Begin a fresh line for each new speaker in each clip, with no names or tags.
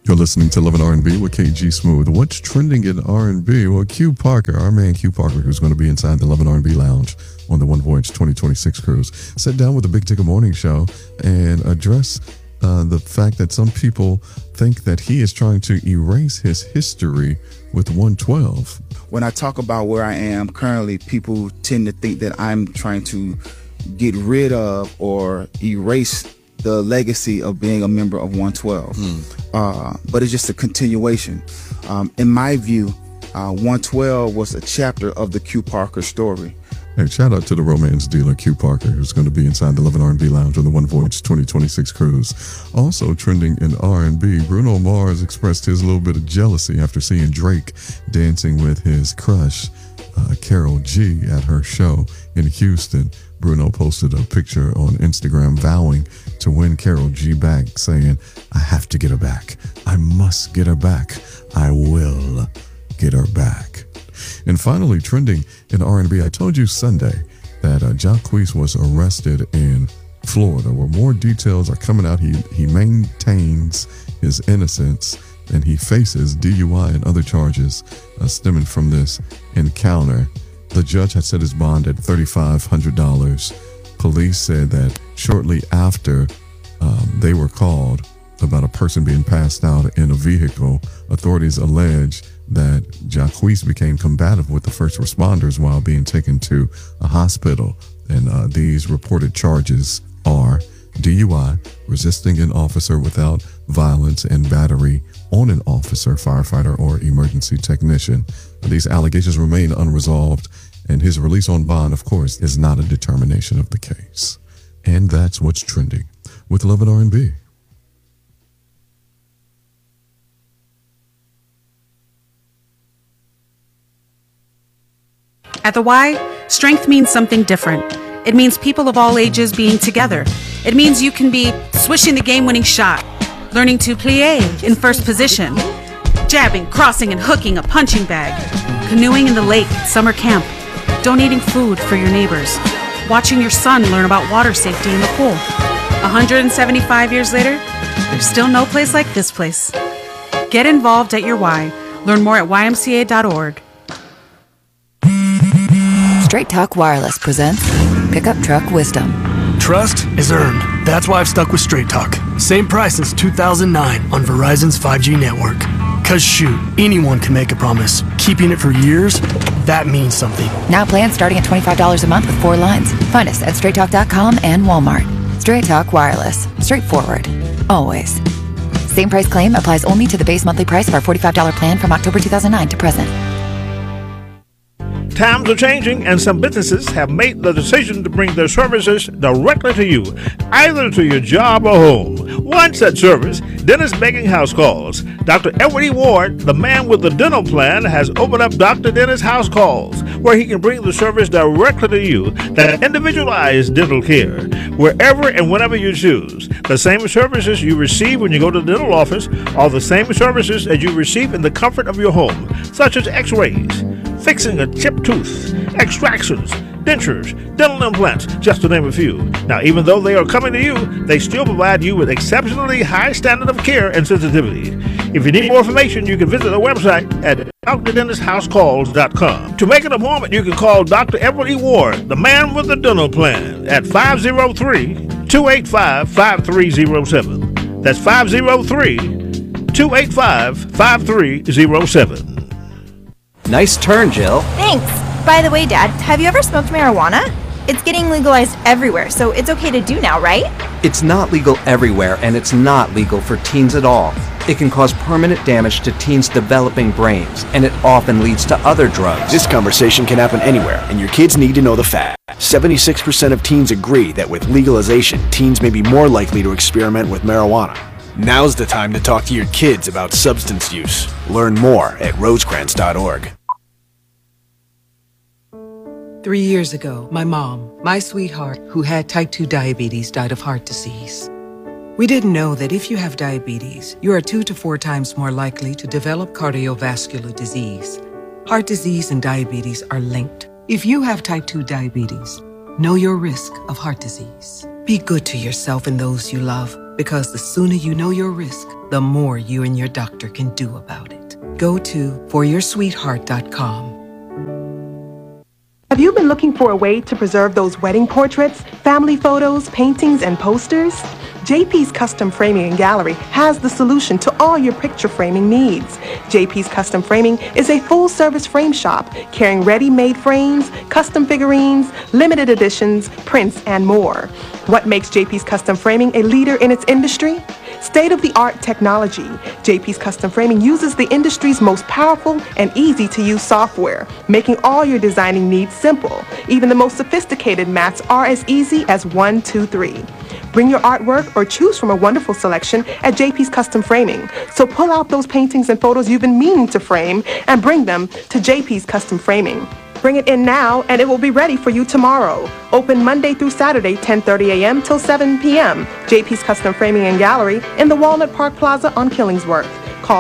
You're listening to Love and R&B with KG Smooth. What's trending in R&B? Well, Q Parker, our man Q Parker, who's going to be inside the Love and R&B Lounge on the One Voyage 2026 cruise, sat down with the Big Ticket Morning Show and addressed the fact that some people think that he is trying to erase his history with 112.
When I talk about where I am currently, people tend to think that I'm trying to get rid of or erase the legacy of being a member of 112. But it's just a continuation. In my view, 112 was a chapter of the Q Parker story.
Hey, shout out to the romance dealer Q Parker, who's going to be inside the Love and R&B Lounge on the One Voyage 2026 cruise. Also trending in R&B, Bruno Mars expressed his little bit of jealousy after seeing Drake dancing with his crush, Karol G, at her show in Houston. Bruno posted a picture on Instagram vowing to win Karol G back, saying, "I have to get her back. I must get her back. I will get her back." And finally, trending in R&B, I told you Sunday that Jacquees was arrested in Florida, where more details are coming out. He maintains his innocence, and he faces DUI and other charges stemming from this encounter. The judge had set his bond at $3,500. Police said that shortly after they were called about a person being passed out in a vehicle, authorities allege that Jacquees became combative with the first responders while being taken to a hospital. And these reported charges are DUI, resisting an officer without violence, and battery on an officer, firefighter, or emergency technician. These allegations remain unresolved, and his release on bond, of course, is not a determination of the case. And that's what's trending with Love and R&B.
At the Y, strength means something different. It means people of all ages being together. It means you can be swishing the game-winning shot, learning to plie in first position, jabbing, crossing, and hooking a punching bag, canoeing in the lake at summer camp, donating food for your neighbors, watching your son learn about water safety in the pool. 175 years later, there's still no place like this place. Get involved at your Y. Learn more at ymca.org.
Straight Talk Wireless presents Pickup Truck Wisdom.
Trust is earned. That's why I've stuck with Straight Talk. Same price since 2009 on Verizon's 5G network. Cause shoot, anyone can make a promise. Keeping it for years, that means something.
Now plans starting at $25 a month with 4 lines. Find us at straighttalk.com and Walmart. Straight Talk Wireless. Straightforward. Always. Same price claim applies only to the base monthly price of our $45 plan from October 2009 to present.
Times are changing, and some businesses have made the decision to bring their services directly to you, either to your job or home. One such service, Dennis Making House Calls. Dr. Edward E. Ward, the man with the dental plan, has opened up Dr. Dennis House Calls, where he can bring the service directly to you, that individualized dental care, wherever and whenever you choose. The same services you receive when you go to the dental office are the same services as you receive in the comfort of your home, such as x-rays, fixing a chipped tooth, extractions, dentures, dental implants, just to name a few. Now, even though they are coming to you, they still provide you with exceptionally high standard of care and sensitivity. If you need more information, you can visit our website at drdennishousecalls.com. To make an appointment, you can call Dr. Edward E. Ward, the man with the dental plan, at 503-285-5307. That's 503-285-5307.
Nice turn, Jill.
Thanks. By the way, Dad, have you ever smoked marijuana? It's getting legalized everywhere, so it's okay to do now, right?
It's not legal everywhere, and it's not legal for teens at all. It can cause permanent damage to teens' developing brains, and it often leads to other drugs.
This conversation can happen anywhere, and your kids need to know the facts. 76% of teens agree that with legalization, teens may be more likely to experiment with marijuana. Now's the time to talk to your kids about substance use. Learn more at rosecrans.org.
3 years ago, my mom, my sweetheart, who had type 2 diabetes, died of heart disease. We didn't know that if you have diabetes, you are 2 to 4 times more likely to develop cardiovascular disease. Heart disease and diabetes are linked. If you have type 2 diabetes, know your risk of heart disease. Be good to yourself and those you love. Because the sooner you know your risk, the more you and your doctor can do about it. Go to foryoursweetheart.com.
Have you been looking for a way to preserve those wedding portraits, family photos, paintings, and posters? JP's Custom Framing and Gallery has the solution to all your picture framing needs. JP's Custom Framing is a full-service frame shop carrying ready-made frames, custom figurines, limited editions, prints, and more. What makes JP's Custom Framing a leader in its industry? State-of-the-art technology. JP's Custom Framing uses the industry's most powerful and easy-to-use software, making all your designing needs simple. Even the most sophisticated mats are as easy as 1, 2, 3. Bring your artwork or choose from a wonderful selection at JP's Custom Framing. So pull out those paintings and photos you've been meaning to frame and bring them to JP's Custom Framing. Bring it in now and it will be ready for you tomorrow. Open Monday through Saturday, 10:30 a.m. till 7 p.m. JP's Custom Framing and Gallery in the Walnut Park Plaza on Killingsworth. Call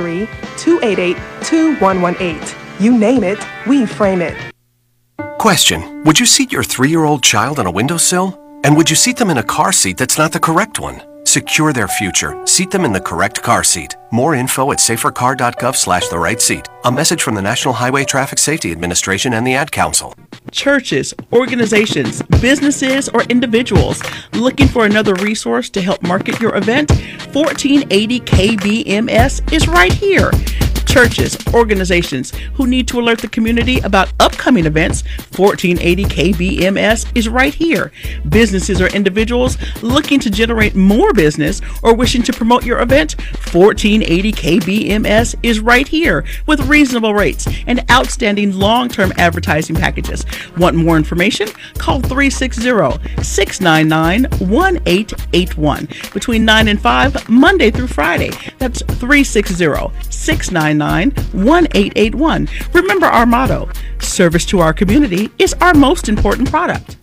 503-288-2118. You name it, we frame it.
Question: would you seat your 3-year-old child on a windowsill? And would you seat them in a car seat that's not the correct one? Secure their future. Seat them in the correct car seat. More info at safercar.gov/the-right-seat. A message from the National Highway Traffic Safety Administration and the Ad Council.
Churches, organizations, businesses, or individuals looking for another resource to help market your event? 1480 KBMS is right here. Churches, organizations who need to alert the community about upcoming events, 1480 KBMS is right here. Businesses or individuals looking to generate more business or wishing to promote your event, 1480 KBMS is right here with reasonable rates and outstanding long-term advertising packages. Want more information? Call 360-699-1881 between 9 and 5 Monday through Friday. That's 360-699-1881. Remember our motto: service to our community is our most important product.